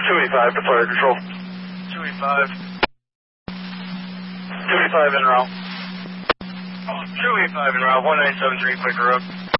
285 to fire control. 285. 285 en route. 285 en route, 1973, quick road.